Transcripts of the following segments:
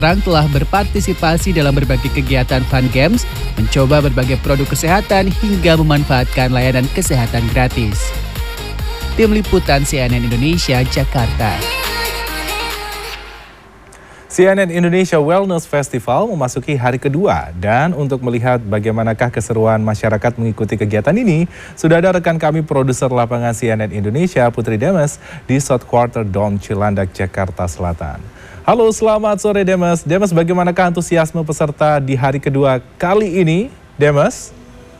Orang telah berpartisipasi dalam berbagai kegiatan fun games, mencoba berbagai produk kesehatan hingga memanfaatkan layanan kesehatan gratis. Tim Liputan CNN Indonesia, Jakarta. CNN Indonesia Wellness Festival memasuki hari kedua dan untuk melihat bagaimanakah keseruan masyarakat mengikuti kegiatan ini, sudah ada rekan kami produser lapangan CNN Indonesia Putri Demes di South Quarter Dome Cilandak, Jakarta Selatan. Halo, selamat sore Demes. Demes, bagaimanakah antusiasme peserta di hari kedua kali ini, Demes?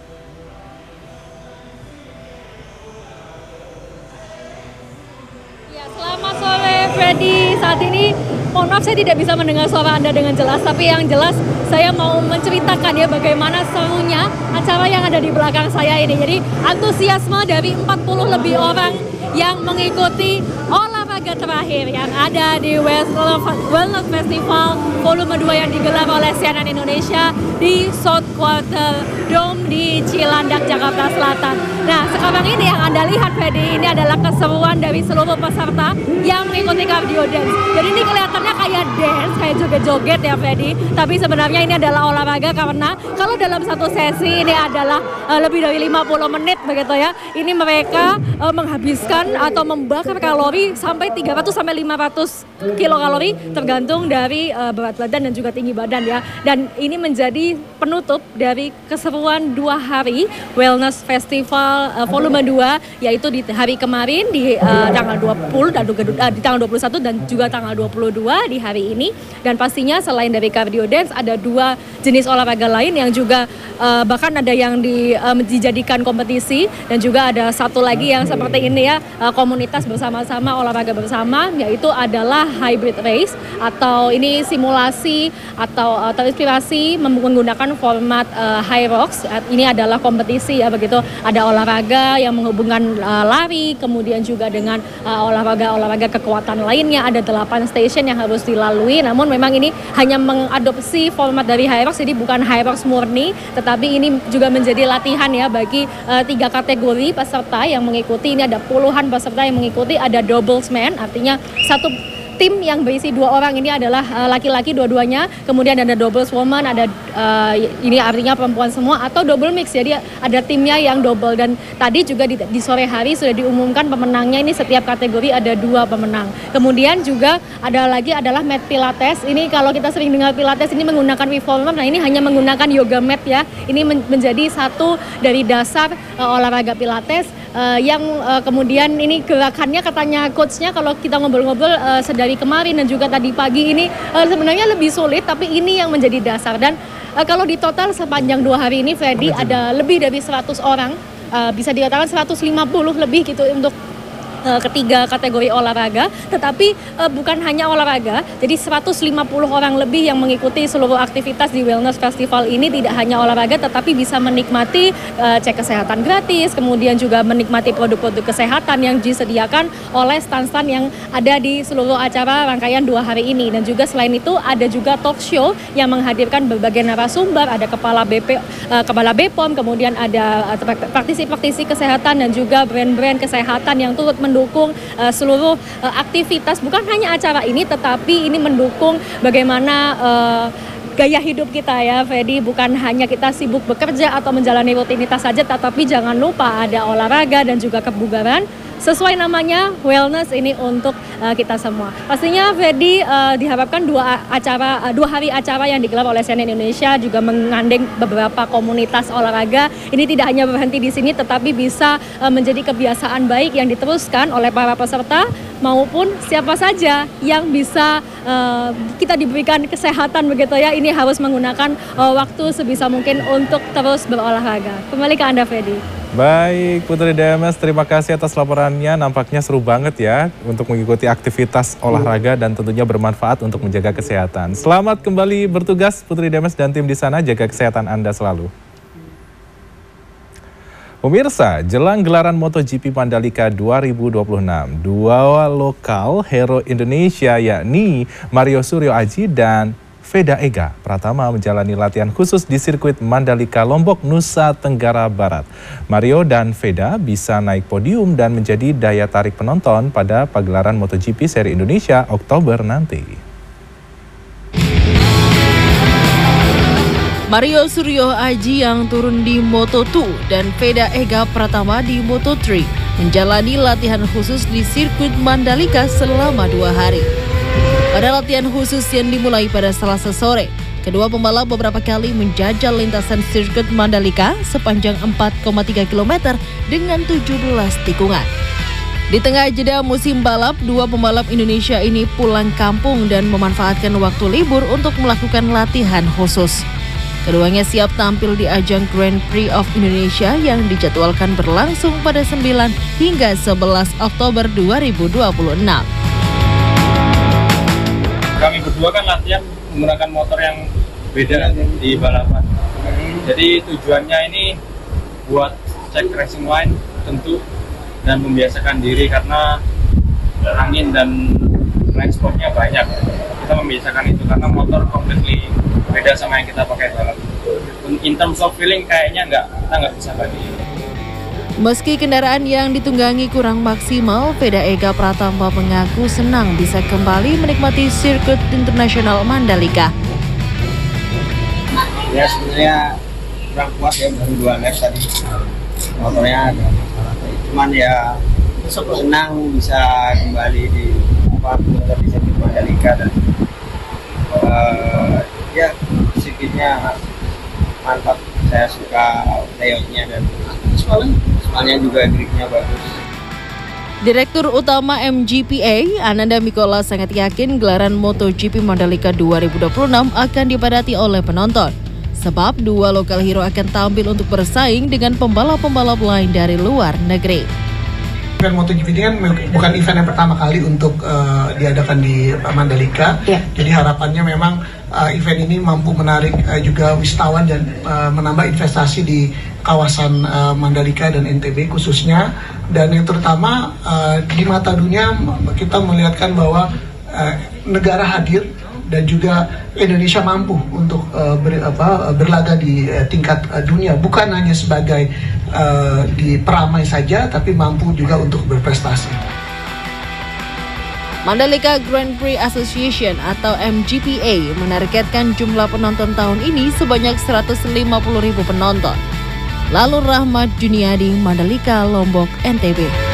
Ya, selamat sore Freddy. Saat ini mohon maaf saya tidak bisa mendengar suara Anda dengan jelas, tapi yang jelas saya mau menceritakan ya bagaimana serunya acara yang ada di belakang saya ini. Jadi antusiasme dari 40 lebih orang yang mengikuti olahraga terakhir yang ada di Wellness Festival Volume 2 yang digelar oleh CNN Indonesia di South Quarter Dome di Cilandak, Jakarta Selatan. Nah, sekarang ini yang Anda lihat, Freddy, ini adalah keseruan dari seluruh peserta yang mengikuti cardio dance. Jadi ini kelihatannya kayak dance, kayak joget-joget ya, Freddy. Tapi sebenarnya ini adalah olahraga karena kalau dalam satu sesi ini adalah lebih dari 50 menit begitu ya. Ini mereka menghabiskan atau membakar kalori sampai 300 sampai 500 kilokalori tergantung dari berat badan dan juga tinggi badan ya. Dan ini menjadi penutup dari keseruan 2 hari Wellness Festival Volume 2, yaitu di hari kemarin di tanggal 20 dan di tanggal 21 dan juga tanggal 22 di hari ini. Dan pastinya selain dari cardio dance ada 2 jenis olahraga lain yang juga bahkan ada yang dijadikan kompetisi, dan juga ada satu lagi yang seperti ini ya, komunitas bersama-sama, olahraga bersama, yaitu adalah hybrid race atau ini simulasi atau terinspirasi menggunakan format HYROX. Ini adalah kompetisi ya begitu, ada olahraga yang menghubungkan lari, kemudian juga dengan olahraga kekuatan lainnya, ada 8 station yang harus dilalui. Namun memang ini hanya mengadopsi format dari HYROX, jadi bukan HYROX murni, tetapi ini juga menjadi latihan ya bagi 3 kategori peserta yang mengikuti. Ini ada puluhan peserta yang mengikuti, ada doubles man, artinya satu tim yang berisi 2 orang ini adalah laki-laki dua-duanya, kemudian ada doubles woman, ada ini artinya perempuan semua, atau double mix, jadi ada timnya yang double. Dan tadi juga di sore hari sudah diumumkan pemenangnya, ini setiap kategori ada 2 pemenang. Kemudian juga ada lagi adalah mat pilates. Ini kalau kita sering dengar pilates ini menggunakan reformer, nah ini hanya menggunakan yoga mat ya. Ini menjadi satu dari dasar olahraga pilates yang kemudian ini gerakannya katanya coachnya kalau kita ngobrol-ngobrol sedari kemarin dan juga tadi pagi ini sebenarnya lebih sulit, tapi ini yang menjadi dasar. Dan kalau di total sepanjang 2 hari ini, Freddy, ada lebih dari 100 orang, bisa dikatakan 150 lebih gitu untuk ketiga kategori olahraga, tetapi bukan hanya olahraga, jadi 150 orang lebih yang mengikuti seluruh aktivitas di Wellness Festival ini. Tidak hanya olahraga, tetapi bisa menikmati cek kesehatan gratis, kemudian juga menikmati produk-produk kesehatan yang disediakan oleh stand-stand yang ada di seluruh acara rangkaian 2 hari ini. Dan juga selain itu ada juga talk show yang menghadirkan berbagai narasumber, ada kepala BPOM, kemudian ada praktisi-praktisi kesehatan dan juga brand-brand kesehatan yang turut mendukung seluruh aktivitas, bukan hanya acara ini, tetapi ini mendukung bagaimana gaya hidup kita ya, Freddy. Bukan hanya kita sibuk bekerja atau menjalani rutinitas saja, tetapi jangan lupa ada olahraga dan juga kebugaran. Sesuai namanya, wellness ini untuk kita semua. Pastinya Freddy, diharapkan 2 hari acara yang digelar oleh CNN Indonesia juga mengandeng beberapa komunitas olahraga. Ini tidak hanya berhenti di sini, tetapi bisa menjadi kebiasaan baik yang diteruskan oleh para peserta maupun siapa saja yang bisa kita diberikan kesehatan begitu ya. Ini harus menggunakan waktu sebisa mungkin untuk terus berolahraga. Kembali ke Anda, Freddy. Baik, Putri Demes, terima kasih atas laporannya. Nampaknya seru banget ya untuk mengikuti aktivitas olahraga dan tentunya bermanfaat untuk menjaga kesehatan. Selamat kembali bertugas, Putri Demes dan tim di sana. Jaga kesehatan Anda selalu. Pemirsa, jelang gelaran MotoGP Mandalika 2026, 2 lokal hero Indonesia yakni Mario Suryo Aji dan Veda Ega Pratama menjalani latihan khusus di sirkuit Mandalika, Lombok, Nusa Tenggara Barat. Mario dan Veda bisa naik podium dan menjadi daya tarik penonton pada pagelaran MotoGP Seri Indonesia Oktober nanti. Mario Suryo Aji yang turun di Moto2 dan Veda Ega Pratama di Moto3 menjalani latihan khusus di sirkuit Mandalika selama 2 hari. Pada latihan khusus yang dimulai pada Selasa sore, kedua pembalap beberapa kali menjajal lintasan sirkuit Mandalika sepanjang 4,3 km dengan 17 tikungan. Di tengah jeda musim balap, dua pembalap Indonesia ini pulang kampung dan memanfaatkan waktu libur untuk melakukan latihan khusus. Keduanya siap tampil di ajang Grand Prix of Indonesia yang dijadwalkan berlangsung pada 9 hingga 11 Oktober 2026. Kami berdua kan latihan menggunakan motor yang beda di balapan. Jadi tujuannya ini buat cek racing line tentu dan membiasakan diri karena angin dan blind spotnya banyak. Kita membiasakan itu karena motor completely beda sama yang kita pakai balap. In terms of feeling kayaknya kita nggak bisa bandingin. Meski kendaraan yang ditunggangi kurang maksimal, Veda Ega Pratama mengaku senang bisa kembali menikmati sirkuit internasional Mandalika. Ya sebenarnya kurang kuat ya, baru 2 lap tadi motornya ada masalah. Cuman ya senang bisa kembali di motor di sirkuit Mandalika dan ya sirkuitnya mantap. Saya suka layoutnya dan soalnya juga gripnya bagus. Direktur Utama MGPA, Ananda Mikola sangat yakin gelaran MotoGP Mandalika 2026 akan dipadati oleh penonton. Sebab dua lokal hero akan tampil untuk bersaing dengan pembalap-pembalap lain dari luar negeri. Event MotoGP ini kan bukan event yang pertama kali untuk diadakan di Mandalika. Jadi harapannya memang event ini mampu menarik juga wisatawan dan menambah investasi di kawasan Mandalika dan NTB khususnya. Dan yang terutama di mata dunia kita melihatkan bahwa negara hadir dan juga Indonesia mampu untuk berlaga di tingkat dunia, bukan hanya sebagai di peramai saja, tapi mampu juga untuk berprestasi. Mandalika Grand Prix Association atau MGPA menargetkan jumlah penonton tahun ini sebanyak 150.000 penonton. Lalu Rahmat Juniadi, Mandalika, Lombok, NTB.